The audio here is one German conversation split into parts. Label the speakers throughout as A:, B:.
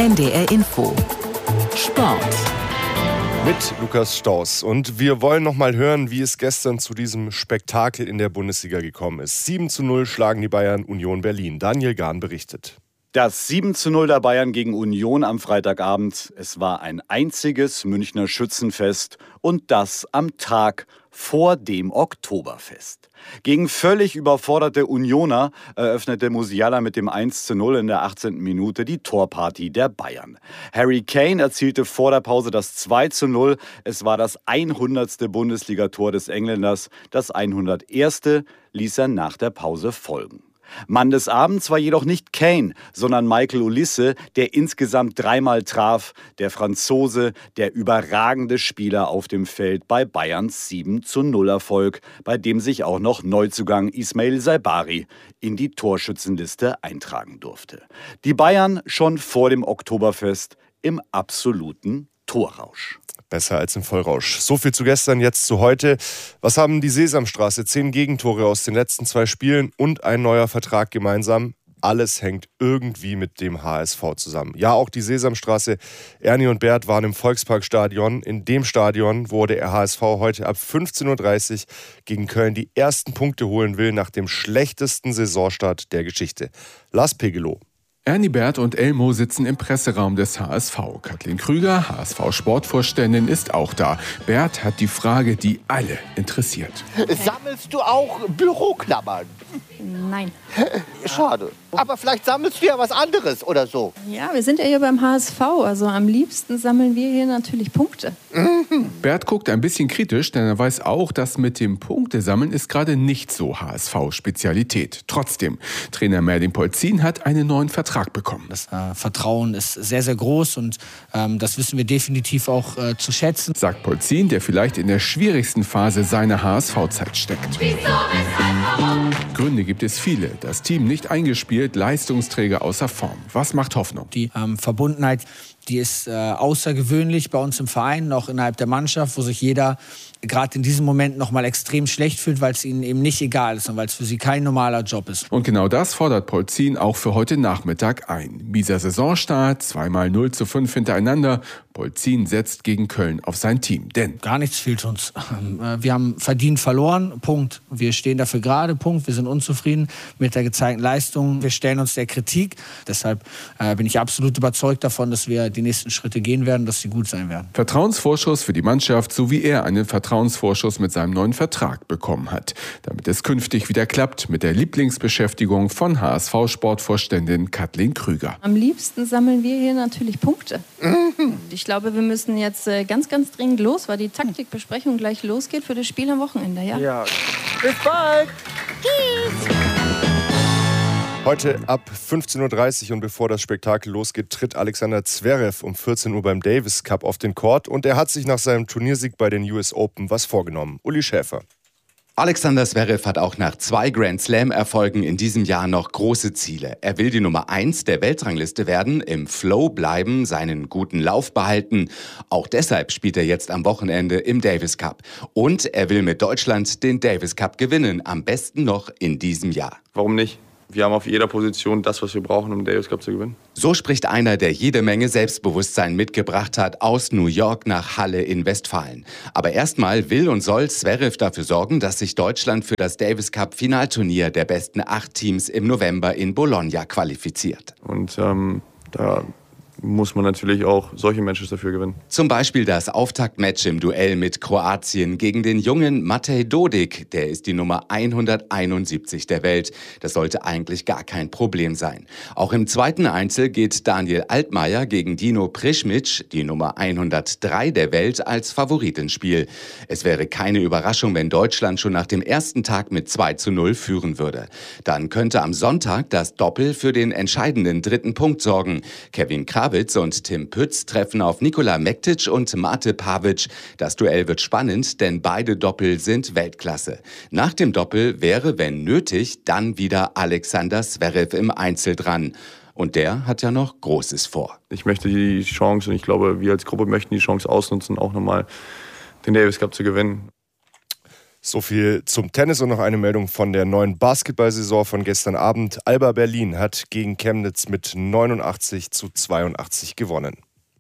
A: NDR Info. Sport.
B: Mit Lukas Staus. Und wir wollen noch mal hören, wie es gestern zu diesem Spektakel in der Bundesliga gekommen ist. 7:0 schlagen die Bayern Union Berlin. Daniel Gahn berichtet.
C: Das 7:0 der Bayern gegen Union am Freitagabend. Es war ein einziges Münchner Schützenfest und das am Tag vor dem Oktoberfest. Gegen völlig überforderte Unioner eröffnete Musiala mit dem 1:0 in der 18. Minute die Torparty der Bayern. Harry Kane erzielte vor der Pause das 2:0. Es war das 100. Bundesligator des Engländers. Das 101. ließ er nach der Pause folgen. Mann des Abends war jedoch nicht Kane, sondern Michael Olise, der insgesamt 3-mal traf. Der Franzose, der überragende Spieler auf dem Feld bei Bayerns 7:0-Erfolg, bei dem sich auch noch Neuzugang Ismail Saibari in die Torschützenliste eintragen durfte. Die Bayern schon vor dem Oktoberfest im absoluten Torrausch.
B: Besser als im Vollrausch. So viel zu gestern, jetzt zu heute. Was haben die Sesamstraße? 10 Gegentore aus den letzten 2 Spielen und ein neuer Vertrag gemeinsam. Alles hängt irgendwie mit dem HSV zusammen. Ja, auch die Sesamstraße. Ernie und Bert waren im Volksparkstadion. In dem Stadion, wo der HSV heute ab 15:30 Uhr gegen Köln die ersten Punkte holen will nach dem schlechtesten Saisonstart der Geschichte. Lars Pegelow.
D: Ernie, Bert und Elmo sitzen im Presseraum des HSV. Kathleen Krüger, HSV-Sportvorständin, ist auch da. Bert hat die Frage, die alle interessiert.
E: Sammelst du auch Büroklammern?
F: Nein.
E: Schade. Aber vielleicht sammelst du ja was anderes oder so.
F: Ja, wir sind ja hier beim HSV. Also am liebsten sammeln wir hier natürlich Punkte.
D: Bert guckt ein bisschen kritisch, denn er weiß auch, dass mit dem Punktesammeln ist gerade nicht so HSV-Spezialität. Trotzdem, Trainer Merlin Polzin hat einen neuen Vertrag bekommen.
G: Das Vertrauen ist sehr, sehr groß und das wissen wir definitiv auch zu schätzen.
D: Sagt Polzin, der vielleicht in der schwierigsten Phase seiner HSV-Zeit steckt. Gründe gibt es viele. Das Team nicht eingespielt, Leistungsträger außer Form. Was macht Hoffnung?
G: Die Verbundenheit, die ist außergewöhnlich bei uns im Verein, auch innerhalb der Mannschaft, wo sich jeder gerade in diesem Moment noch mal extrem schlecht fühlt, weil es ihnen eben nicht egal ist und weil es für sie kein normaler Job ist.
D: Und genau das fordert Polzin auch für heute Nachmittag ein. Mieser Saisonstart, 2-mal 0:5 hintereinander. Polzin setzt gegen Köln auf sein Team. Denn
G: gar nichts fehlt uns. Wir haben verdient verloren, Punkt. Wir stehen dafür gerade, Punkt. Wir sind unzufrieden mit der gezeigten Leistung. Wir stellen uns der Kritik. Deshalb bin ich absolut überzeugt davon, dass wir die nächsten Schritte gehen werden, dass sie gut sein werden.
D: Vertrauensvorschuss für die Mannschaft, so wie er einen Vertrauensvorschuss mit seinem neuen Vertrag bekommen hat. Damit es künftig wieder klappt mit der Lieblingsbeschäftigung von HSV-Sportvorständin Kathleen Krüger.
F: Am liebsten sammeln wir hier natürlich Punkte. Ich glaube, wir müssen jetzt ganz, ganz dringend los, weil die Taktikbesprechung gleich losgeht für das Spiel am Wochenende. Ja.
E: Bis bald.
F: Tschüss.
B: Heute ab 15:30 Uhr und bevor das Spektakel losgeht, tritt Alexander Zverev um 14 Uhr beim Davis Cup auf den Court und er hat sich nach seinem Turniersieg bei den US Open was vorgenommen. Uli Schäfer.
H: Alexander Zverev hat auch nach 2 Grand-Slam-Erfolgen in diesem Jahr noch große Ziele. Er will die Nummer 1 der Weltrangliste werden, im Flow bleiben, seinen guten Lauf behalten. Auch deshalb spielt er jetzt am Wochenende im Davis Cup. Und er will mit Deutschland den Davis Cup gewinnen, am besten noch in diesem Jahr.
I: Warum nicht? Wir haben auf jeder Position das, was wir brauchen, um den Davis Cup zu gewinnen.
H: So spricht einer, der jede Menge Selbstbewusstsein mitgebracht hat, aus New York nach Halle in Westfalen. Aber erstmal will und soll Zverev dafür sorgen, dass sich Deutschland für das Davis Cup Finalturnier der besten 8 Teams im November in Bologna qualifiziert.
I: Und da muss man natürlich auch solche Matches dafür gewinnen.
H: Zum Beispiel das Auftaktmatch im Duell mit Kroatien gegen den jungen Matej Dodik. Der ist die Nummer 171 der Welt. Das sollte eigentlich gar kein Problem sein. Auch im zweiten Einzel geht Daniel Altmaier gegen Dino Prischmic, die Nummer 103 der Welt, als Favorit ins Spiel. Es wäre keine Überraschung, wenn Deutschland schon nach dem ersten Tag mit 2:0 führen würde. Dann könnte am Sonntag das Doppel für den entscheidenden 3. Punkt sorgen. Kevin Krawitz und Tim Pütz treffen auf Nikola Mektic und Mate Pavic. Das Duell wird spannend, denn beide Doppel sind Weltklasse. Nach dem Doppel wäre, wenn nötig, dann wieder Alexander Zverev im Einzel dran. Und der hat ja noch Großes vor.
I: Ich möchte die Chance, und ich glaube, wir als Gruppe möchten die Chance ausnutzen, auch nochmal den Davis Cup zu gewinnen.
B: So viel zum Tennis und noch eine Meldung von der neuen Basketballsaison von gestern Abend. Alba Berlin hat gegen Chemnitz mit 89-82 gewonnen.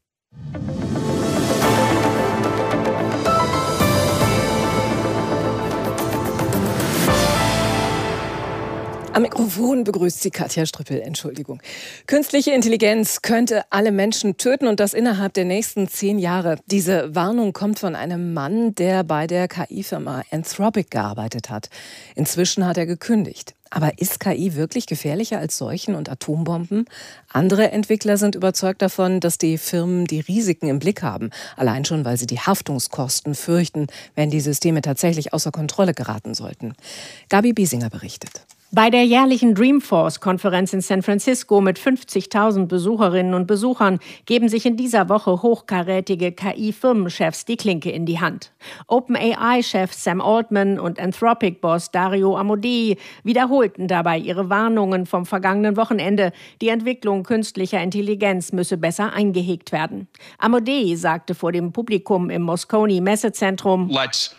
J: Am Mikrofon begrüßt sie Katja Strüppel. Entschuldigung. Künstliche Intelligenz könnte alle Menschen töten und das innerhalb der nächsten 10 Jahre. Diese Warnung kommt von einem Mann, der bei der KI-Firma Anthropic gearbeitet hat. Inzwischen hat er gekündigt. Aber ist KI wirklich gefährlicher als Seuchen und Atombomben? Andere Entwickler sind überzeugt davon, dass die Firmen die Risiken im Blick haben. Allein schon, weil sie die Haftungskosten fürchten, wenn die Systeme tatsächlich außer Kontrolle geraten sollten. Gabi Biesinger berichtet.
K: Bei der jährlichen Dreamforce-Konferenz in San Francisco mit 50.000 Besucherinnen und Besuchern geben sich in dieser Woche hochkarätige KI-Firmenchefs die Klinke in die Hand. OpenAI-Chef Sam Altman und Anthropic-Boss Dario Amodei wiederholten dabei ihre Warnungen vom vergangenen Wochenende. Die Entwicklung künstlicher Intelligenz müsse besser eingehegt werden. Amodei sagte vor dem Publikum im Moscone Messezentrum: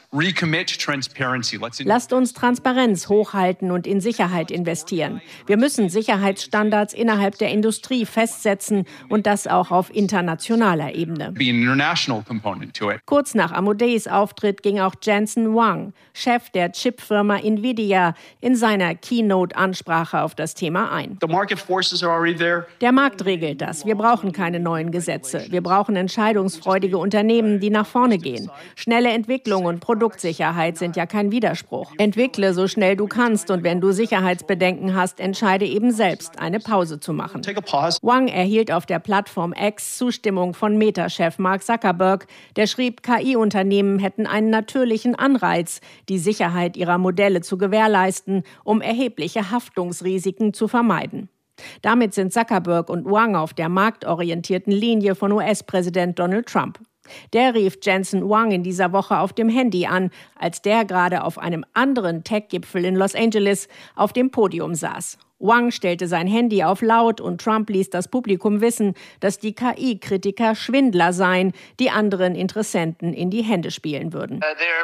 K: Lasst uns Transparenz hochhalten und in Sicherheit investieren. Wir müssen Sicherheitsstandards innerhalb der Industrie festsetzen und das auch auf internationaler Ebene. Kurz nach Amodeis Auftritt ging auch Jensen Huang, Chef der Chipfirma Nvidia, in seiner Keynote-Ansprache auf das Thema ein. Der Markt regelt das. Wir brauchen keine neuen Gesetze. Wir brauchen entscheidungsfreudige Unternehmen, die nach vorne gehen. Schnelle Entwicklung und Produktsicherheit sind ja kein Widerspruch. Entwickle so schnell du kannst und wenn du Sicherheitsbedenken hast, entscheide eben selbst, eine Pause zu machen. Wang erhielt auf der Plattform X Zustimmung von Meta-Chef Mark Zuckerberg. Der schrieb, KI-Unternehmen hätten einen natürlichen Anreiz, die Sicherheit ihrer Modelle zu gewährleisten, um erhebliche Haftungsrisiken zu vermeiden. Damit sind Zuckerberg und Wang auf der marktorientierten Linie von US-Präsident Donald Trump. Der rief Jensen Huang in dieser Woche auf dem Handy an, als der gerade auf einem anderen Tech-Gipfel in Los Angeles auf dem Podium saß. Huang stellte sein Handy auf laut und Trump ließ das Publikum wissen, dass die KI-Kritiker Schwindler seien, die anderen Interessenten in die Hände spielen würden.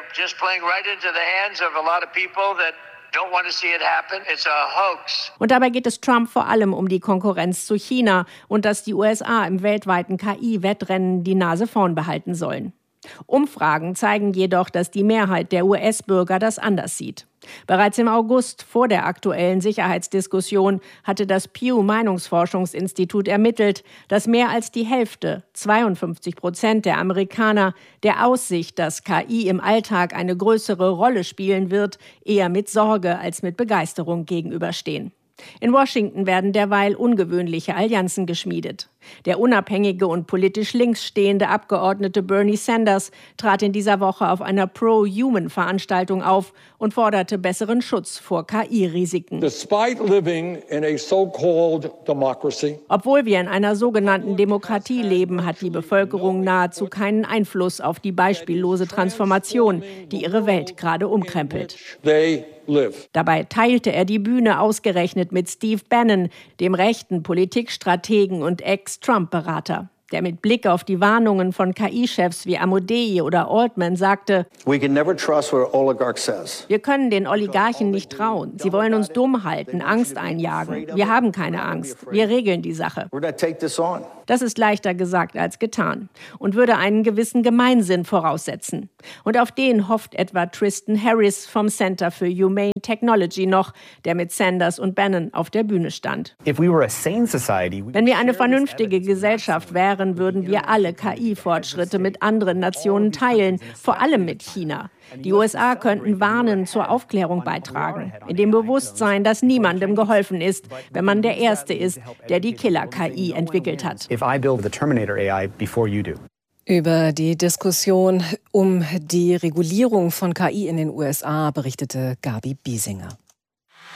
K: Und dabei geht es Trump vor allem um die Konkurrenz zu China und dass die USA im weltweiten KI-Wettrennen die Nase vorn behalten sollen. Umfragen zeigen jedoch, dass die Mehrheit der US-Bürger das anders sieht. Bereits im August, vor der aktuellen Sicherheitsdiskussion, hatte das Pew-Meinungsforschungsinstitut ermittelt, dass mehr als die Hälfte, 52% der Amerikaner, der Aussicht, dass KI im Alltag eine größere Rolle spielen wird, eher mit Sorge als mit Begeisterung gegenüberstehen. In Washington werden derweil ungewöhnliche Allianzen geschmiedet. Der unabhängige und politisch links stehende Abgeordnete Bernie Sanders trat in dieser Woche auf einer Pro-Human-Veranstaltung auf und forderte besseren Schutz vor KI-Risiken. Obwohl wir in einer sogenannten Demokratie leben, hat die Bevölkerung nahezu keinen Einfluss auf die beispiellose Transformation, die ihre Welt gerade umkrempelt. Dabei teilte er die Bühne ausgerechnet mit Steve Bannon, dem rechten Politikstrategen und Ex-Trump-Berater, der mit Blick auf die Warnungen von KI-Chefs wie Amodei oder Altman sagte: Wir können den Oligarchen nicht trauen. Sie wollen uns dumm halten, Angst einjagen. Wir haben keine Angst. Wir regeln die Sache. Das ist leichter gesagt als getan und würde einen gewissen Gemeinsinn voraussetzen. Und auf den hofft etwa Tristan Harris vom Center for Humane Technology noch, der mit Sanders und Bannon auf der Bühne stand. Wenn wir eine vernünftige Gesellschaft wären, würden wir alle KI-Fortschritte mit anderen Nationen teilen, vor allem mit China. Die USA könnten warnend zur Aufklärung beitragen, in dem Bewusstsein, dass niemandem geholfen ist, wenn man der Erste ist, der die Killer-KI entwickelt hat.
J: Über die Diskussion um die Regulierung von KI in den USA berichtete Gabi Biesinger.